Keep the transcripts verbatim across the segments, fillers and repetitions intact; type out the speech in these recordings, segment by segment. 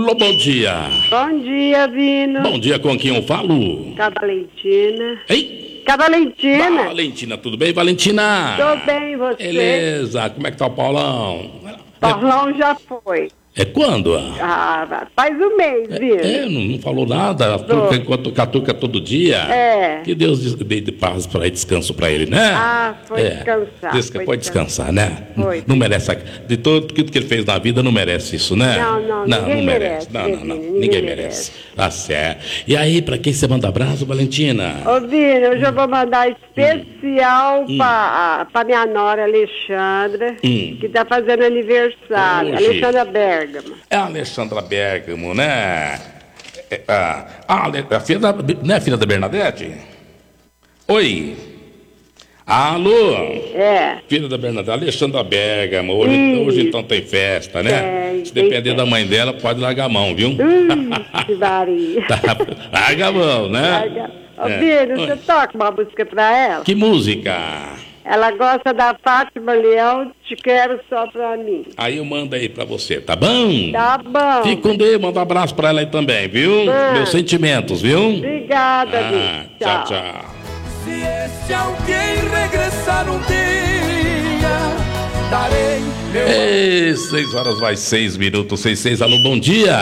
Alô, bom dia. Bom dia, Vino. Bom dia, com quem eu falo? Com a Valentina. Ei? Com a Valentina. Valentina, tudo bem, Valentina? Tô bem, e você? Beleza, como é que tá o Paulão? Paulão já foi. É quando? Ah, faz um mês, Vino. É, não, não falou nada, turca enquanto catuca todo dia. É. Que Deus dê de paz para ele, descanso para ele, né? Ah, foi é. descansar. Desca, foi pode descansar, né? Foi. Não merece, de tudo que ele fez na vida, não merece isso, né? Não, não, não, ninguém não merece. merece, Não, não, não, ninguém ninguém merece. merece. Tá certo. E aí, para quem você manda abraço, Valentina? Ô, Vino, hoje eu vou mandar especial Hum. para a minha nora Alexandra, Hum. que tá fazendo aniversário. Hoje. Alexandra Bergamo. É a Alexandra Bergamo, né? É, a, a, a filha da, não é a filha da Bernadette? Oi. Alô? É. Filha da Bernadette, Alexandra Bergamo. Hoje, Ih. hoje então tem festa, né? Tem, Se tem depender festa. da mãe dela, pode largar a mão, viu? Ui, que varia. Tá, larga a mão, né? Larga. Ô, É. Vino, Oi. você toca uma música pra ela? Que música? Ela gosta da Fátima Leão, Te Quero Só Pra Mim. Aí eu mando aí pra você, tá bom? Tá bom. Fique com Deus, manda um abraço pra ela aí também, viu? Ah. Meus sentimentos, viu? Obrigada, Ah, Vino. tchau, tchau. Se este alguém regressar um dia, darei meu Ei, seis horas vai seis minutos, seis, seis. Alô, bom dia.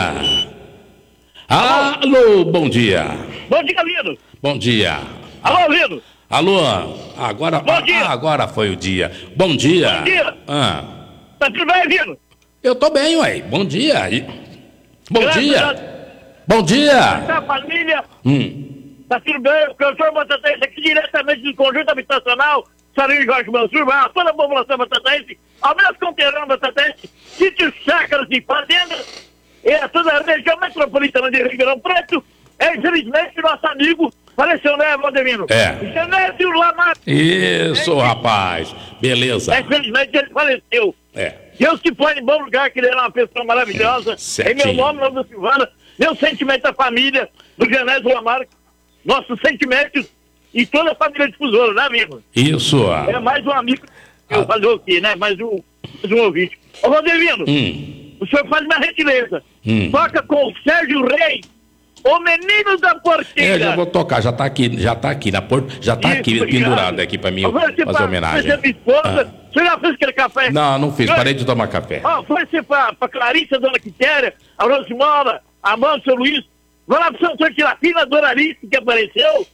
Alô, bom dia. Bom dia, Lino. Bom dia. Alô, Lino. Alô, agora, Bom dia. ah, agora foi o dia. Bom dia. Bom dia. Ah, Tá tudo bem, Lino? eu tô bem, ué. Bom dia. E- Bom Graças a- dia. Bom dia. Tá, família? Hum. Tá tudo bem? O professor Batatense aqui diretamente do Conjunto Habitacional Sarinho Jorge Mansur, a toda a população batatense, ao menos conterrâneo batatense, sítios, chácaras e fazendas, e a toda a região metropolitana de Ribeirão Preto. É, infelizmente, nosso amigo faleceu, né, Valdemiro? É. Genésio Lamar. Isso, rapaz. Beleza. É, infelizmente, ele faleceu. É. Deus que põe em bom lugar, que ele era uma pessoa maravilhosa. Certinho. Em meu nome, nome da Silvana, meu sentimento à família do Genésio Lamar, nossos sentimentos e toda a família difusora, né, amigo? Isso. É mais um amigo que eu Ah. fazer o quê, né? Mais um, mais um ouvinte. Ô, Valdemiro, Hum. o senhor faz uma gentileza. Hum. Toca com o Sérgio Reis, o menino da É, porteira. já vou tocar, já tá aqui, já tá aqui na porta, já tá Isso, aqui obrigado. pendurado aqui pra mim Oferecer fazer pra- homenagem. oferecer minha esposa. Ah. Você já fez aquele café? Não, não fiz, Foi? parei de tomar café. Ó, foi ser pra, pra Clarissa, Dona Quitéria, a Rosimona, a Amanda, seu Luiz. Vai lá pro São Antônio Tirapina, a Dona Alice, que apareceu.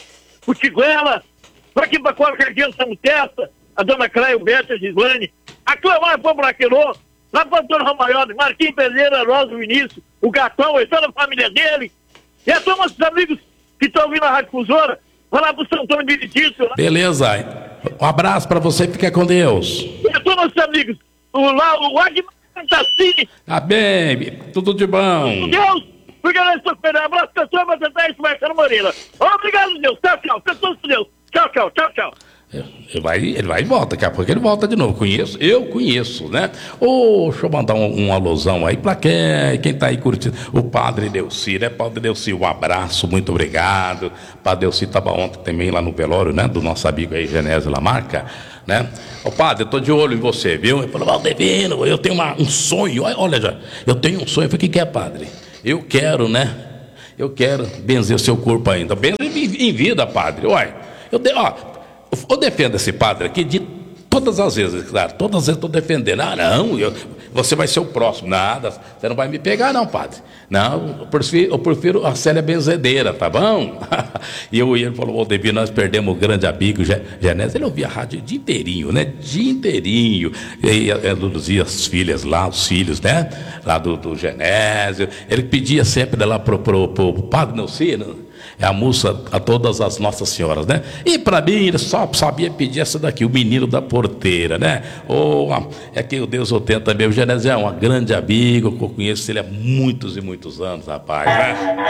O Tiguela. Pra aqui pra Cora Cardiano Samutesta, a Dona Cléia, o Beto, a Gislane. A Cleomar Pobraquerô, lá pro Antônio Ramalhado, Marquinhos Pereira, Rosa Vinícius, o Gatão, e toda a família dele. E a todos os amigos que estão ouvindo a Rádio Fusora. Vai lá pro São Antônio Benedito, lá. Beleza. Um abraço pra você, fica com Deus. E a todos os amigos. O, lá, o Admar Fantasini. Tá bem, tudo de bom. Deus, porque nós estamos esperando. Abraço, pessoal, mas até isso, Marcelo Moreira. Obrigado, Deus. Tchau, tchau. Pessoas com Deus. Tchau, tchau, tchau, tchau. Ele vai, ele vai e volta, daqui a pouco ele volta de novo. Conheço, eu conheço, né? Ô, deixa eu mandar um, um alusão aí pra quem, quem tá aí curtindo. O Padre Delci, né? Padre Delci, um abraço, muito obrigado. Padre Delci estava ontem também lá no velório, né? Do nosso amigo aí, Genésio Lamarca, né? Ô, Padre, eu tô de olho em você, viu? Ele falou, Valdemiro, eu tenho uma, um sonho. Olha, já, eu tenho um sonho. Eu falei, o que que é, Padre? Eu quero, né? Eu quero benzer o seu corpo ainda. Benzer em, em vida, Padre. Olha, eu, de, ó, eu defendo esse padre aqui de todas as vezes, claro. Todas as vezes eu estou defendendo. Ah, não, eu, você vai ser o próximo. Nada, você não vai me pegar, não, Padre. Não, eu prefiro, eu prefiro a Célia Benzedeira, tá bom? E eu e ele falou, ô, Devi, nós perdemos o grande amigo Genésio. Ele ouvia a rádio o dia inteirinho, né? Dia inteirinho. E induzia as filhas lá, os filhos, né? Lá do, do Genésio. Ele pedia sempre lá pro, pro, pro Padre Neucino. É a música a todas as Nossas Senhoras, né? E para mim, ele só sabia pedir essa daqui, o menino da porteira, né? Oh, é que o Deus o tem também. O Genésio é um grande amigo, que eu conheço ele há muitos e muitos anos, rapaz, né?